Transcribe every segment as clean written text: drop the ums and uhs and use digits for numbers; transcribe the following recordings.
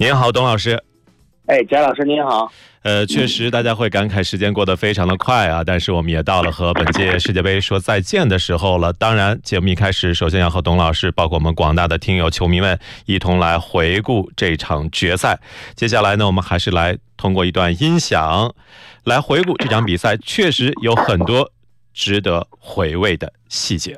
您好，董老师。 翟老师您好。 确实大家会感慨时间过得非常的快啊，但是我们也到了和本届世界杯说再见的时候了。当然节目一开始首先要和董老师包括我们广大的听友球迷们一同来回顾这场决赛。接下来呢，我们还是来通过一段音响来回顾这场比赛，确实有很多值得回味的细节。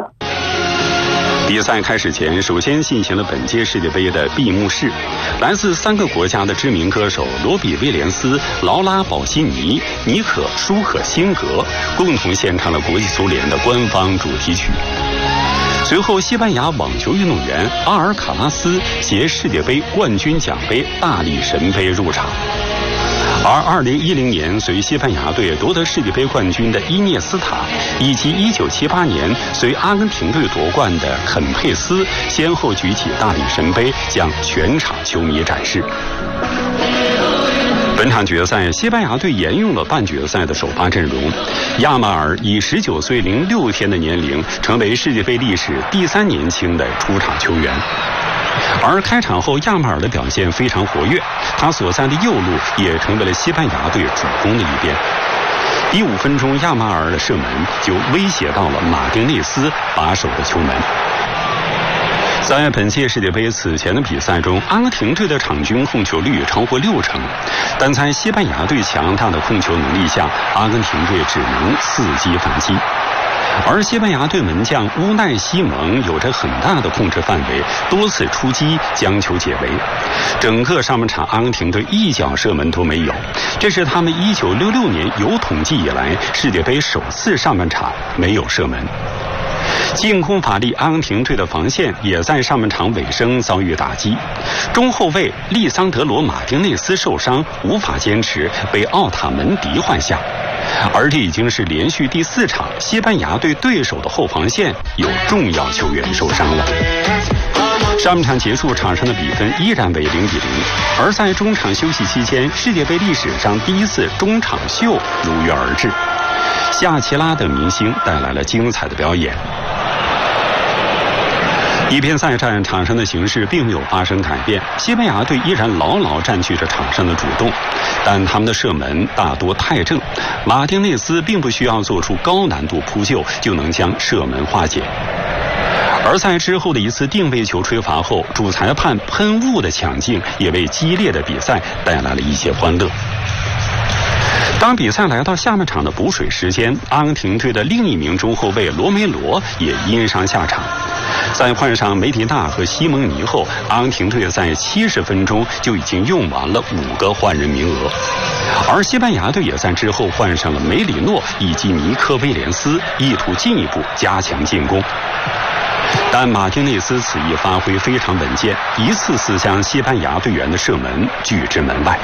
比赛开始前，首先进行了本届世界杯的闭幕式。来自3个国家的知名歌手罗比·威廉斯、劳拉·宝西尼、妮可·舒可辛格共同献唱了国际足联的官方主题曲。随后，西班牙网球运动员阿尔卡拉斯携世界杯冠军奖杯大力神杯入场。而2010年随西班牙队夺得世界杯冠军的伊涅斯塔，以及1978年随阿根廷队夺冠的肯佩斯，先后举起大力神杯，向全场球迷展示。本场决赛，西班牙队沿用了半决赛的首发阵容，亚马尔以19岁零6天的年龄，成为世界杯历史第3年轻的出场球员。而开场后，亚马尔的表现非常活跃，他所在的右路也成为了西班牙队主攻的一边。第5分钟，亚马尔的射门就威胁到了马丁内斯把守的球门。在本届世界杯此前的比赛中，阿根廷队的场均控球率超过60%，但在西班牙队强大的控球能力下，阿根廷队只能伺机反击。而西班牙队门将乌奈西蒙有着很大的控制范围，多次出击将球解围。整个上半场，阿根廷队一脚射门都没有，这是他们1966年有统计以来世界杯首次上半场没有射门。进攻乏力，阿根廷队的防线也在上半场尾声遭遇打击。中后卫利桑德罗·马丁内斯受伤，无法坚持，被奥塔门迪换下。而这已经是连续第4场西班牙队对手的后防线有重要球员受伤了。上半场结束，场上的比分依然为0-0。而在中场休息期间，世界杯历史上第一次中场秀如约而至，夏奇拉等明星带来了精彩的表演。一边赛战，场上的形势并没有发生改变，西班牙队依然牢牢占据着场上的主动，但他们的射门大多太正，马丁内斯并不需要做出高难度扑救就能将射门化解。而在之后的一次定位球吹罚后，主裁判喷雾的抢镜也为激烈的比赛带来了一些欢乐。当比赛来到下半场的补水时间，阿根廷队的另一名中后卫罗梅罗也因伤下场。在换上梅迪纳和西蒙尼后，阿根廷队在70分钟就已经用完了5个换人名额，而西班牙队也在之后换上了梅里诺以及尼科威廉斯，意图进一步加强进攻。但马丁内斯此役发挥非常稳健，一次次将西班牙队员的射门拒之门外。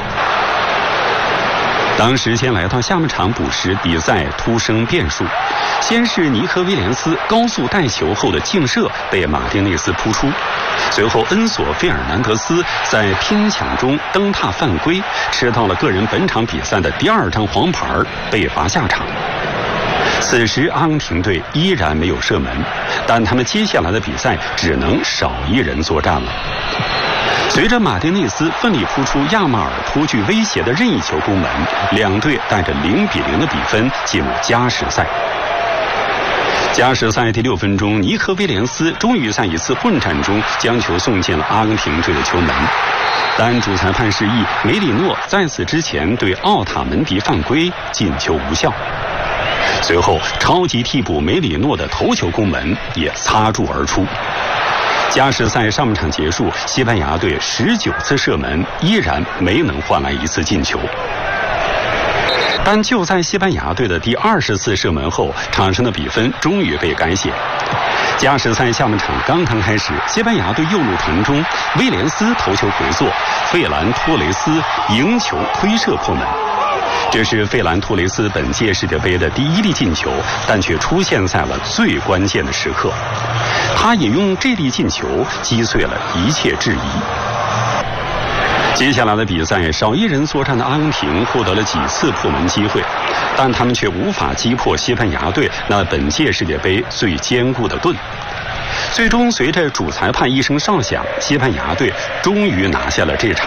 当时间来到下半场补时，比赛突生变数。先是尼科威廉斯高速带球后的劲射被马丁内斯扑出，随后恩索费尔南德斯在拼抢中蹬踏犯规，吃到了个人本场比赛的第2张黄牌，被罚下场。此时阿根廷队依然没有射门，但他们接下来的比赛只能少一人作战了。随着马丁内斯奋力扑出亚马尔颇具威胁的任意球攻门，两队带着0-0的比分进入加时赛。加时赛第6分钟，尼科威廉斯终于在一次混战中将球送进了阿根廷队的球门，但主裁判示意梅里诺在此之前对奥塔门迪犯规，进球无效。随后超级替补梅里诺的头球攻门也擦柱而出。加时赛上半场结束，西班牙队19次射门依然没能换来一次进球。但就在西班牙队的第20次射门后，场上的比分终于被改写。加时赛下半场刚刚开始，西班牙队右路传中，威廉斯头球回做，费兰托雷斯迎球推射破门。这是费兰托雷斯本届世界杯的第1粒进球，但却出现在了最关键的时刻。他也用这粒进球击碎了一切质疑。接下来的比赛，少一人作战的阿根廷获得了几次破门机会，但他们却无法击破西班牙队那本届世界杯最坚固的盾。最终，随着主裁判一声哨响，西班牙队终于拿下了这场